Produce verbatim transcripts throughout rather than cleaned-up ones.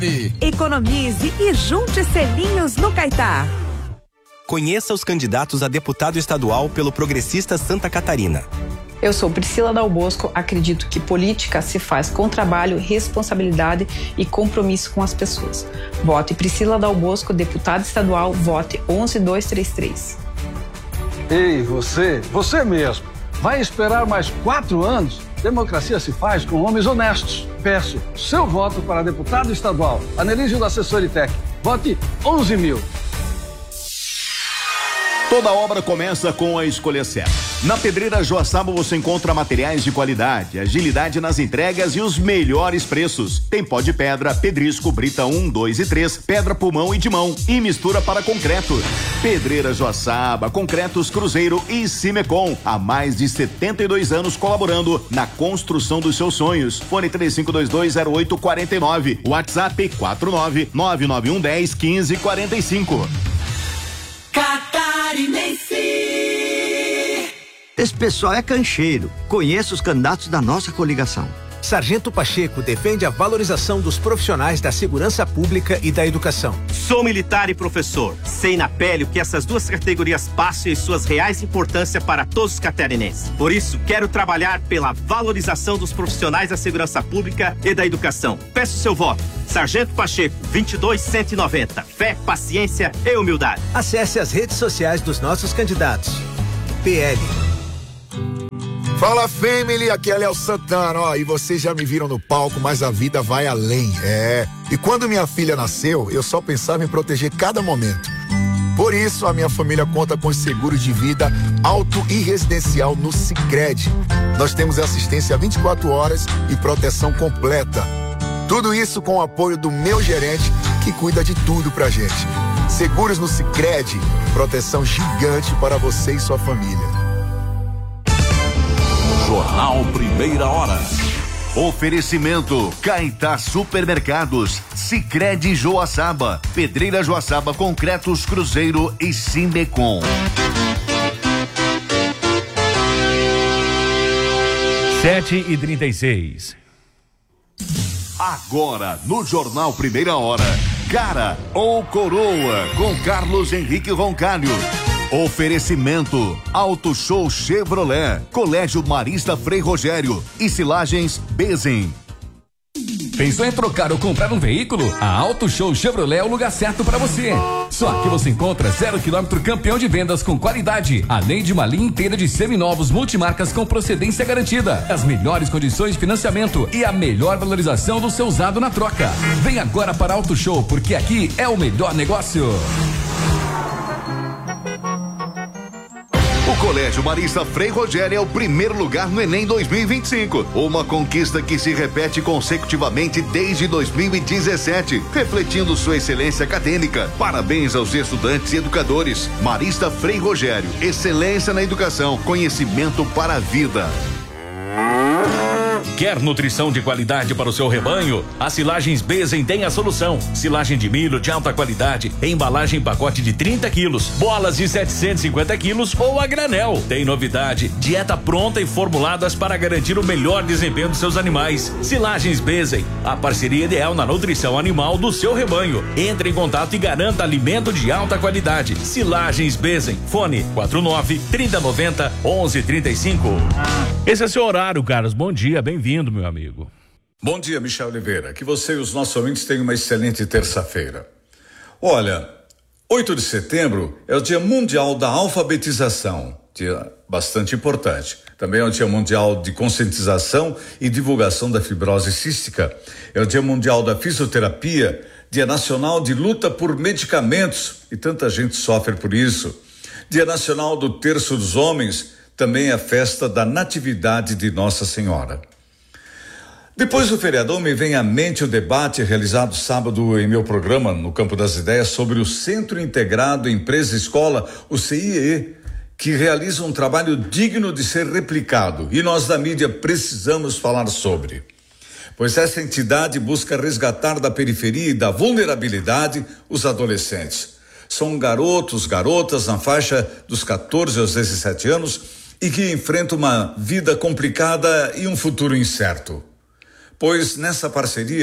Economize e junte selinhos no Caetá. Conheça os candidatos a deputado estadual pelo Progressista Santa Catarina. Eu sou Priscila Dal Bosco, acredito que política se faz com trabalho, responsabilidade e compromisso com as pessoas. Vote Priscila Dal Bosco, deputada estadual, vote onze dois três três. Ei, você, você mesmo, vai esperar mais quatro anos? Democracia se faz com homens honestos. Peço seu voto para deputado estadual, Anelísio da Assessoritec. Vote onze mil. Toda obra começa com a escolha certa. Na Pedreira Joaçaba você encontra materiais de qualidade, agilidade nas entregas e os melhores preços. Tem pó de pedra, pedrisco, brita um, dois e três, pedra pulmão e de mão e mistura para concreto. Pedreira Joaçaba, Concretos Cruzeiro e Cimecom. Há mais de setenta e dois anos colaborando na construção dos seus sonhos. Fone três cinco dois dois zero oito quatro nove. WhatsApp quatro nove nove nove um um zero um cinco quatro cinco. Catarinense. Esse pessoal é cancheiro. Conheço os candidatos da nossa coligação. Sargento Pacheco defende a valorização dos profissionais da segurança pública e da educação. Sou militar e professor. Sei na pele o que essas duas categorias passam e suas reais importâncias para todos os catarinenses. Por isso, quero trabalhar pela valorização dos profissionais da segurança pública e da educação. Peço seu voto. Sargento Pacheco, vinte e dois cento e noventa. Fé, paciência e humildade. Acesse as redes sociais dos nossos candidatos. P L. Fala, family, aqui é Léo Santana, ó, e vocês já me viram no palco, mas a vida vai além, é. E quando minha filha nasceu, eu só pensava em proteger cada momento. Por isso, a minha família conta com os seguros de vida auto e residencial no Sicredi. Nós temos assistência vinte e quatro horas e proteção completa. Tudo isso com o apoio do meu gerente, que cuida de tudo pra gente. Seguros no Sicredi, proteção gigante para você e sua família. Jornal Primeira Hora. Oferecimento Caetá Supermercados, Sicredi Joaçaba, Pedreira Joaçaba, Concretos Cruzeiro e Cimecom. sete e trinta e seis. Agora, no Jornal Primeira Hora, Cara ou Coroa, com Carlos Henrique Roncalho. Oferecimento Auto Show Chevrolet, Colégio Marista Frei Rogério e Silagens Bezen. Pensou em trocar ou comprar um veículo? A Auto Show Chevrolet é o lugar certo para você. Só aqui você encontra zero quilômetro campeão de vendas com qualidade, além de uma linha inteira de seminovos multimarcas com procedência garantida, as melhores condições de financiamento e a melhor valorização do seu usado na troca. Vem agora para a Auto Show, porque aqui é o melhor negócio. O Colégio Marista Frei Rogério é o primeiro lugar no Enem dois mil e vinte e cinco. Uma conquista que se repete consecutivamente desde dois mil e dezessete, refletindo sua excelência acadêmica. Parabéns aos estudantes e educadores. Marista Frei Rogério, excelência na educação, conhecimento para a vida. Quer nutrição de qualidade para o seu rebanho? A Silagens Bezen tem a solução. Silagem de milho de alta qualidade, embalagem em pacote de trinta quilos, bolas de setecentos e cinquenta quilos ou a granel. Tem novidade, dieta pronta e formuladas para garantir o melhor desempenho dos seus animais. Silagens Bezen, a parceria ideal na nutrição animal do seu rebanho. Entre em contato e garanta alimento de alta qualidade. Silagens Bezen, fone quatro nove, trinta noventa, onze trinta e cinco. Esse é seu horário, Carlos. Bom dia, bem-vindo, meu amigo. Bom dia, Michel Oliveira. Que você e os nossos ouvintes tenham uma excelente terça-feira. Olha, oito de setembro é o Dia Mundial da Alfabetização, dia bastante importante. Também é o Dia Mundial de Conscientização e Divulgação da Fibrose Cística. É o Dia Mundial da Fisioterapia, Dia Nacional de Luta por Medicamentos, e tanta gente sofre por isso. Dia Nacional do Terço dos Homens, também é a festa da Natividade de Nossa Senhora. Depois do feriadão, me vem à mente o debate realizado sábado em meu programa, no Campo das Ideias, sobre o Centro Integrado Empresa Escola, o C I E, que realiza um trabalho digno de ser replicado, e nós da mídia precisamos falar sobre. Pois essa entidade busca resgatar da periferia e da vulnerabilidade os adolescentes. São garotos, garotas na faixa dos quatorze aos dezessete anos e que enfrentam uma vida complicada e um futuro incerto. Pois nessa parceria,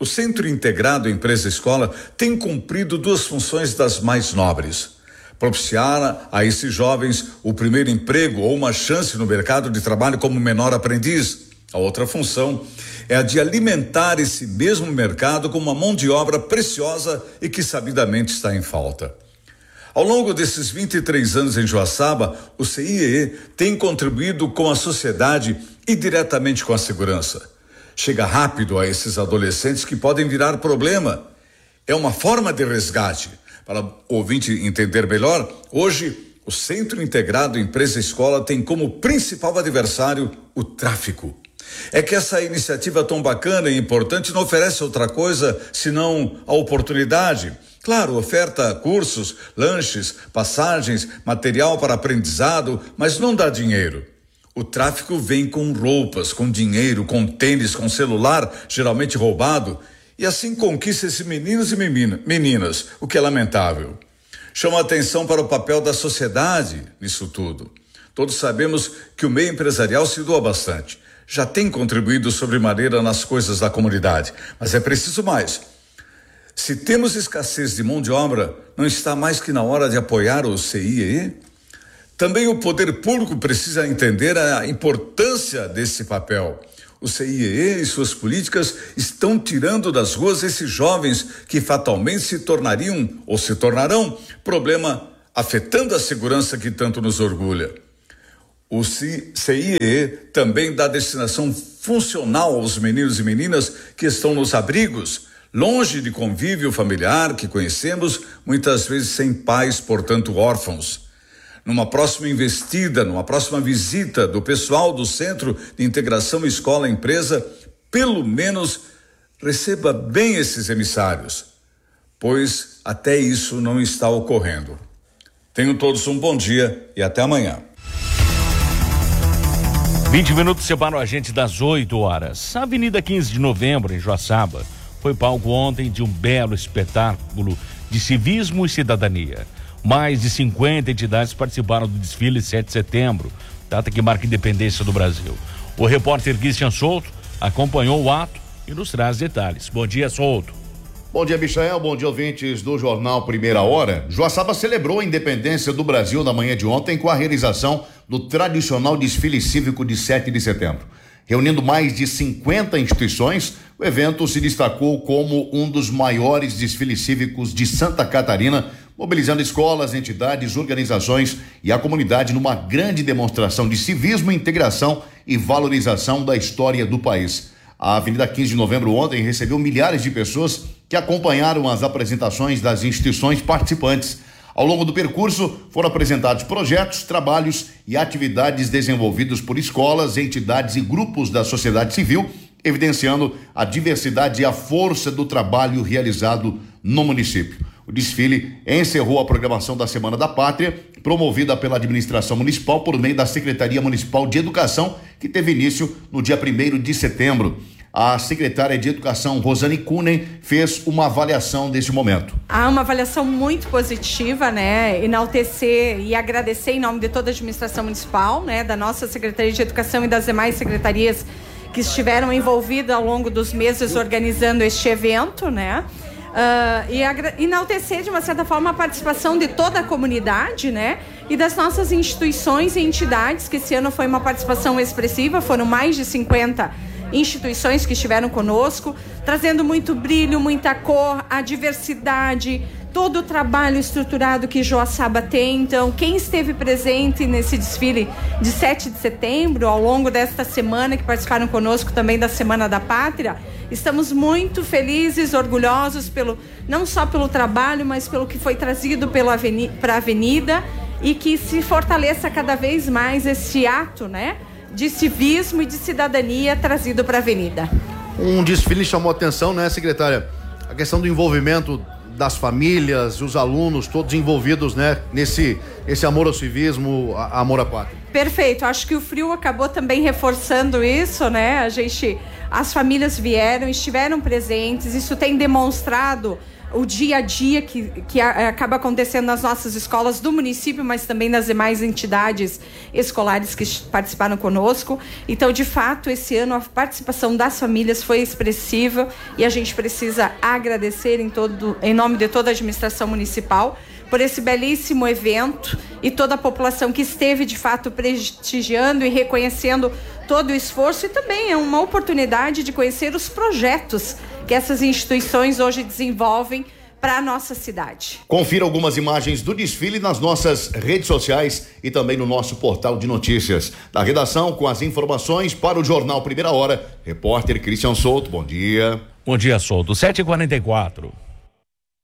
O Centro Integrado Empresa-Escola tem cumprido duas funções das mais nobres: propiciar a esses jovens o primeiro emprego ou uma chance no mercado de trabalho como menor aprendiz. A outra função é a de alimentar esse mesmo mercado com uma mão de obra preciosa e que sabidamente está em falta. Ao longo desses vinte e três anos em Joaçaba, o C I E E tem contribuído com a sociedade e diretamente com a segurança. Chega rápido a esses adolescentes que podem virar problema. É uma forma de resgate. Para o ouvinte entender melhor, hoje o Centro Integrado Empresa-Escola tem como principal adversário o tráfico. É que essa iniciativa tão bacana e importante não oferece outra coisa senão a oportunidade. Claro, oferta cursos, lanches, passagens, material para aprendizado, mas não dá dinheiro. O tráfico vem com roupas, com dinheiro, com tênis, com celular, geralmente roubado, e assim conquista esses meninos e meninas, o que é lamentável. Chama a atenção para o papel da sociedade nisso tudo. Todos sabemos que o meio empresarial se doa bastante. Já tem contribuído sobremaneira nas coisas da comunidade, mas é preciso mais. Se temos escassez de mão de obra, não está mais que na hora de apoiar o C I E E? Também o poder público precisa entender a importância desse papel. O C I E E e suas políticas estão tirando das ruas esses jovens que fatalmente se tornariam ou se tornarão problema, afetando a segurança que tanto nos orgulha. O C I E E também dá destinação funcional aos meninos e meninas que estão nos abrigos, longe de convívio familiar que conhecemos, muitas vezes sem pais, portanto órfãos. Numa próxima investida, numa próxima visita do pessoal do Centro de Integração Escola-Empresa, pelo menos receba bem esses emissários, pois até isso não está ocorrendo. Tenham todos um bom dia e até amanhã. vinte minutos separam a gente das oito horas. A Avenida quinze de Novembro, em Joaçaba, foi palco ontem de um belo espetáculo de civismo e cidadania. Mais de cinquenta entidades participaram do desfile sete de setembro, data que marca a independência do Brasil. O repórter Christian Souto acompanhou o ato e nos traz detalhes. Bom dia, Souto. Bom dia, Michael. Bom dia, ouvintes do Jornal Primeira Hora. Joaçaba celebrou a independência do Brasil na manhã de ontem com a realização do tradicional desfile cívico de sete de setembro. Reunindo mais de cinquenta instituições, o evento se destacou como um dos maiores desfiles cívicos de Santa Catarina, mobilizando escolas, entidades, organizações e a comunidade numa grande demonstração de civismo, integração e valorização da história do país. A Avenida quinze de Novembro ontem recebeu milhares de pessoas que acompanharam as apresentações das instituições participantes. Ao longo do percurso, foram apresentados projetos, trabalhos e atividades desenvolvidos por escolas, entidades e grupos da sociedade civil, evidenciando a diversidade e a força do trabalho realizado no município. O desfile encerrou a programação da Semana da Pátria, promovida pela administração municipal por meio da Secretaria Municipal de Educação, que teve início no dia primeiro de setembro. A secretária de Educação, Rosane Kunen, fez uma avaliação desse momento. Há uma avaliação muito positiva, né? Enaltecer e agradecer em nome de toda a administração municipal, né? Da nossa Secretaria de Educação e das demais secretarias que estiveram envolvidas ao longo dos meses organizando este evento, né? Uh, e agra- enaltecer de uma certa forma a participação de toda a comunidade, né? E das nossas instituições e entidades, que esse ano foi uma participação expressiva, foram mais de cinquenta instituições que estiveram conosco, trazendo muito brilho, muita cor, a diversidade, todo o trabalho estruturado que Joaçaba tem. Então, quem esteve presente nesse desfile de sete de setembro, ao longo desta semana, que participaram conosco também da Semana da Pátria, estamos muito felizes, orgulhosos, pelo, não só pelo trabalho, mas pelo que foi trazido para a Avenida, e que se fortaleça cada vez mais esse ato, né, de civismo e de cidadania trazido para a Avenida. Um desfile chamou atenção, né, secretária? A questão do envolvimento das famílias, os alunos, todos envolvidos, né, nesse esse amor ao civismo, a, amor à pátria. Perfeito, acho que o frio acabou também reforçando isso, né? A gente As famílias vieram, estiveram presentes, isso tem demonstrado o dia a dia que, que a, acaba acontecendo nas nossas escolas do município, mas também nas demais entidades escolares que participaram conosco. Então, de fato, esse ano a participação das famílias foi expressiva e a gente precisa agradecer em, todo, em nome de toda a administração municipal por esse belíssimo evento e toda a população que esteve, de fato, prestigiando e reconhecendo todo o esforço, e também é uma oportunidade de conhecer os projetos que essas instituições hoje desenvolvem para a nossa cidade. Confira algumas imagens do desfile nas nossas redes sociais e também no nosso portal de notícias. Da redação, com as informações para o Jornal Primeira Hora, repórter Christian Souto, bom dia. Bom dia, Souto, sete e quarenta e quatro.